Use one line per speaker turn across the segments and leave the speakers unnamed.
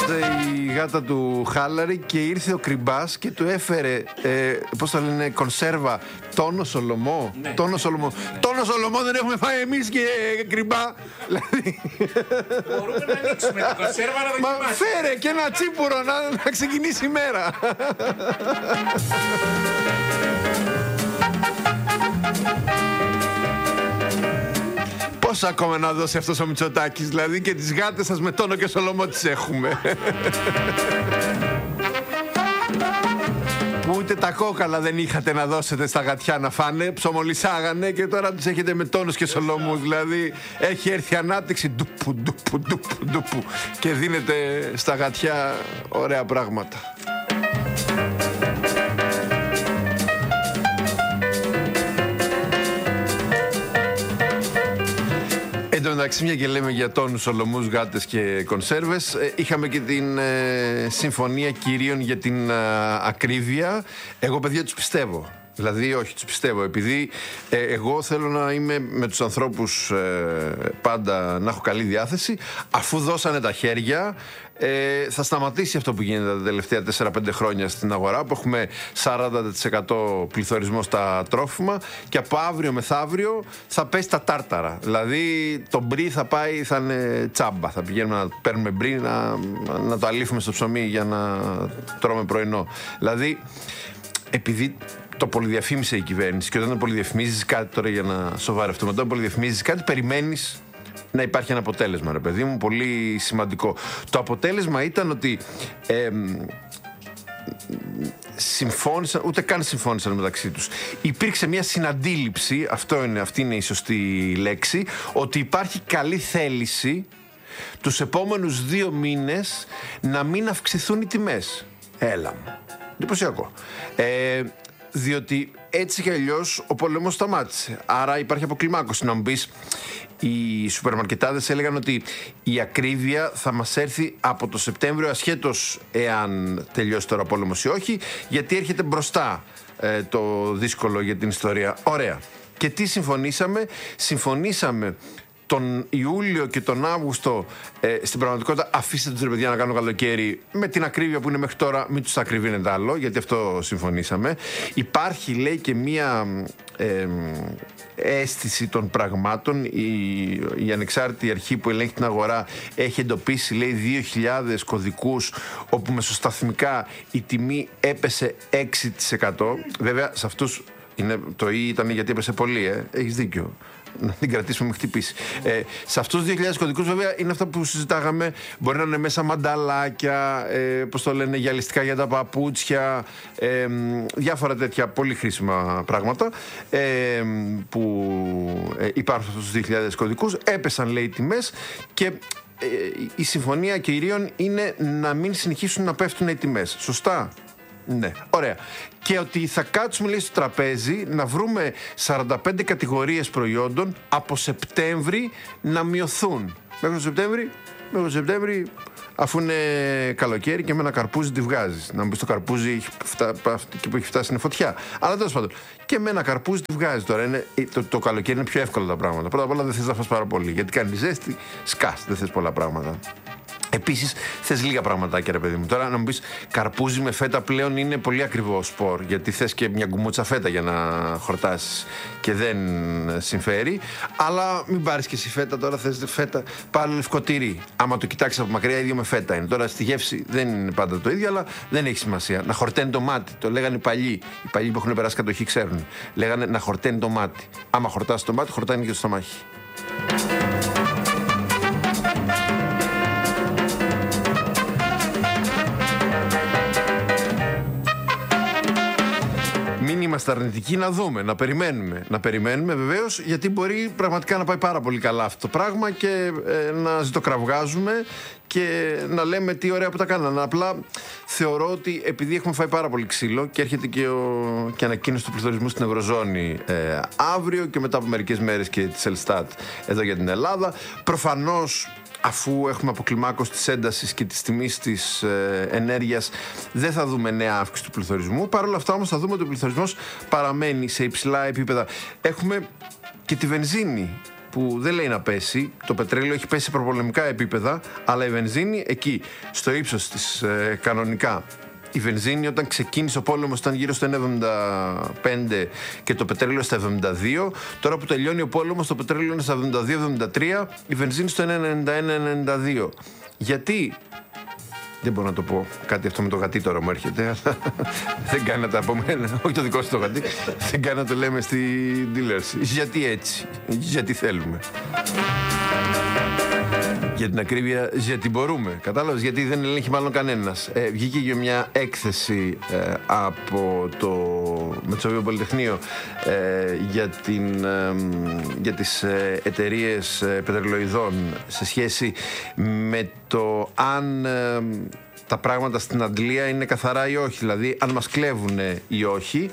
η γάτα του χάλαρη και ήρθε ο Κρυμπάς και του έφερε, πώς το λένε, κονσέρβα τόνο Σολομό.
Ναι.
Τόνο Σολομό. Τόνο Σολομό δεν έχουμε φάει εμείς και Κρυμπά. Δηλαδή.
Μπορούμε να ανοίξουμε την κονσέρβα να
Μα
δοκιμάσουμε.
φέρε και ένα τσίπουρο να ξεκινήσει η μέρα. Πώς ακόμα να δώσει αυτός ο Μητσοτάκης, δηλαδή, και τις γάτες σας με τόνο και Σολομό τις έχουμε. Που ούτε τα κόκαλα δεν είχατε να δώσετε στα γατιά να φάνε, ψωμολισάγανε και τώρα τους έχετε με τόνους και Σολομούς. Δηλαδή έχει έρθει ανάπτυξη ντουπου και δίνετε στα γατιά ωραία πράγματα. Εν τω μεταξύ, μια και λέμε για τόνους, Σολομούς, γάτες και κονσέρβες, είχαμε και την συμφωνία κυρίων για την ακρίβεια. Εγώ, παιδιά, τους πιστεύω. Δηλαδή, όχι, τους πιστεύω. Επειδή εγώ θέλω να είμαι με τους ανθρώπους πάντα, να έχω καλή διάθεση. Αφού δώσανε τα χέρια, θα σταματήσει αυτό που γίνεται τα τελευταία 4-5 χρόνια στην αγορά, που έχουμε 40% πληθωρισμό στα τρόφιμα και από αύριο μεθαύριο θα πέσει τα τάρταρα. Δηλαδή το μπρι θα πάει, θα είναι τσάμπα. Θα πηγαίνουμε να παίρνουμε μπρι, να το αλήφουμε στο ψωμί για να τρώμε πρωινό. Δηλαδή, επειδή το πολυδιαφήμισε η κυβέρνηση, και όταν πολυδιαφημίζεις κάτι, τώρα για να σοβαρευτούμε, όταν πολυδιαφημίζεις κάτι, περιμένεις να υπάρχει ένα αποτέλεσμα, ρε παιδί μου, πολύ σημαντικό. Το αποτέλεσμα ήταν ότι συμφώνησαν, ούτε καν συμφώνησαν μεταξύ τους. Υπήρξε μια συναντήληψη, αυτή είναι η σωστή λέξη, ότι υπάρχει καλή θέληση τους επόμενους 2 μήνες να μην αυξηθούν οι τιμές. Έλα μου. Εντυπωσιακό. Διότι έτσι κι αλλιώς ο πόλεμος σταμάτησε. Άρα υπάρχει αποκλιμάκωση. Να μου πεις, οι σούπερμαρκετάδες έλεγαν ότι η ακρίβεια θα μας έρθει από το Σεπτέμβριο, ασχέτως εάν τελειώσει τώρα ο πόλεμος ή όχι, γιατί έρχεται μπροστά το δύσκολο για την ιστορία. Ωραία. Και τι συμφωνήσαμε? Συμφωνήσαμε τον Ιούλιο και τον Αύγουστο, στην πραγματικότητα, αφήστε τους, ρε παιδιά, να κάνουν καλοκαίρι με την ακρίβεια που είναι μέχρι τώρα, μην τους ακριβήνετε άλλο, γιατί αυτό συμφωνήσαμε. Υπάρχει, λέει, και μία αίσθηση των πραγμάτων. Η ανεξάρτητη αρχή που ελέγχει την αγορά έχει εντοπίσει, λέει, 2.000 κωδικούς όπου μεσοσταθμικά η τιμή έπεσε 6%. Βέβαια, σε αυτούς το «ή» ήταν γιατί έπεσε πολύ, έχεις δίκιο. Να την κρατήσουμε, με χτυπήσει. Σε αυτούς τους 2.000 κωδικούς, βέβαια, είναι αυτά που συζητάγαμε. Μπορεί να είναι μέσα μανταλάκια, πώς το λένε, γυαλιστικά για τα παπούτσια, διάφορα τέτοια πολύ χρήσιμα πράγματα που υπάρχουν σε αυτούς τους 2.000 κωδικούς. Έπεσαν, λέει, οι τιμές και η συμφωνία κυρίων είναι να μην συνεχίσουν να πέφτουν οι τιμές. Σωστά? Ναι, ωραία. Και ότι θα κάτσουμε, λέει, στο τραπέζι να βρούμε 45 κατηγορίες προϊόντων από Σεπτέμβρη να μειωθούν. Μέχρι το Σεπτέμβρη, αφού είναι καλοκαίρι και με ένα καρπούζι τη βγάζεις. Να μου πεις, το καρπούζι εκεί που έχει φτάσει είναι φωτιά. Αλλά τέλος πάντων, και με ένα καρπούζι τη βγάζεις τώρα. Το καλοκαίρι είναι πιο εύκολα τα πράγματα. Πρώτα απ' όλα δεν θες να φας πάρα πολύ, γιατί κάνει ζέστη, σκάς, δεν θες πολλά πράγματα. Επίσης, θες λίγα πραγματάκια, ρε παιδί μου. Τώρα, να μου πεις, καρπούζι με φέτα πλέον είναι πολύ ακριβό σπορ, γιατί θες και μια γκουμούτσα φέτα για να χορτάσεις και δεν συμφέρει. Αλλά μην πάρεις και εσύ φέτα, τώρα θες φέτα, πάρε λευκοτήρι. Άμα το κοιτάξεις από μακριά, ίδιο με φέτα είναι. Τώρα στη γεύση δεν είναι πάντα το ίδιο, αλλά δεν έχει σημασία. Να χορταίνει το μάτι. Το λέγανε οι παλιοί. Οι παλιοί που έχουν περάσει κατοχή ξέρουν. Λέγανε να χορταίνει το μάτι. Άμα χορτάσει το μάτι, χορτάνει και το στομάχι. Μην είμαστε αρνητικοί, να δούμε, να περιμένουμε. Να περιμένουμε βεβαίως, γιατί μπορεί πραγματικά να πάει πάρα πολύ καλά αυτό το πράγμα και να ζητοκραυγάζουμε και να λέμε τι ωραία που τα κάνανε. Απλά θεωρώ ότι επειδή έχουμε φάει πάρα πολύ ξύλο και έρχεται και ανακοίνωση του πληθωρισμού στην Ευρωζώνη αύριο και μετά από μερικές μέρες και της Ελστάτ εδώ για την Ελλάδα, προφανώς, αφού έχουμε αποκλιμάκωση της έντασης και της τιμής της ενέργειας, δεν θα δούμε νέα αύξηση του πληθωρισμού. Παρ' όλα αυτά όμως θα δούμε ότι ο πληθωρισμός παραμένει σε υψηλά επίπεδα. Έχουμε και τη βενζίνη που δεν λέει να πέσει. Το πετρέλαιο έχει πέσει σε προπολεμικά επίπεδα, αλλά η βενζίνη εκεί, στο ύψος της κανονικά. Η βενζίνη όταν ξεκίνησε ο πόλεμος ήταν γύρω στο 1,75 και το πετρέλαιο στα 72. Τώρα που τελειώνει ο πόλεμος το πετρέλαιο είναι στα 72-73, η βενζίνη στο 1,91-1,92. Γιατί? Δεν μπορώ να το πω. Κάτι αυτό με το γατί τώρα μου έρχεται, αλλά δεν κάνει να τα από μένα. Όχι το δικό σου το γατί. Δεν κάνει να το λέμε στη dealers. Γιατί έτσι? Γιατί θέλουμε. Για την ακρίβεια, γιατί μπορούμε. Κατάλαβες, γιατί δεν ελέγχει μάλλον κανένας. Βγήκε για μια έκθεση από το Μετσοβείο Πολυτεχνείο για τις εταιρείες πετρελοειδών σε σχέση με το αν τα πράγματα στην αντλία είναι καθαρά ή όχι. Δηλαδή, αν μας κλέβουν ή όχι.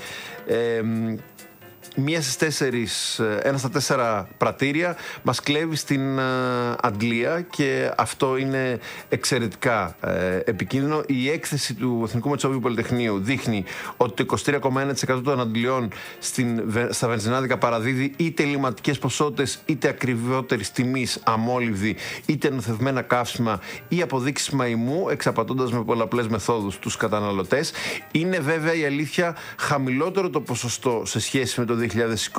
Ένα στα 4 πρατήρια μας κλέβει στην αντλία και αυτό είναι εξαιρετικά επικίνδυνο. Η έκθεση του Εθνικού Μετσοβείου Πολυτεχνείου δείχνει ότι το 23,1% των αντλειών στα βενζινάδικα παραδίδει είτε ελλειμματικές ποσότητες είτε ακριβότερης τιμής αμόλυβδη είτε νοθευμένα καύσιμα ή αποδείξεις μαϊμού, εξαπατώντας με πολλαπλές μεθόδους τους καταναλωτές. Είναι βέβαια η αλήθεια χαμηλότερο το ποσοστό σε σχέση με το 2025,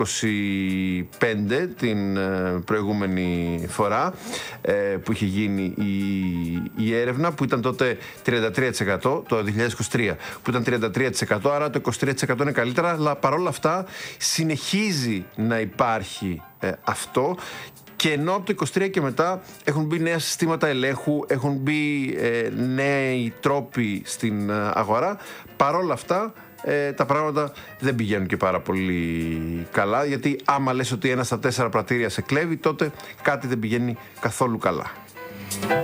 την προηγούμενη φορά που είχε γίνει η έρευνα, που ήταν τότε 33%, το 2023 που ήταν 33%, άρα το 23% είναι καλύτερα, αλλά παρόλα αυτά συνεχίζει να υπάρχει αυτό. Και ενώ από το 23 και μετά έχουν μπει νέα συστήματα ελέγχου, έχουν μπει νέοι τρόποι στην αγορά, παρόλα αυτά τα πράγματα δεν πηγαίνουν και πάρα πολύ καλά, γιατί άμα λες ότι 1 στα 4 πρατήρια σε κλέβει, τότε κάτι δεν πηγαίνει καθόλου καλά.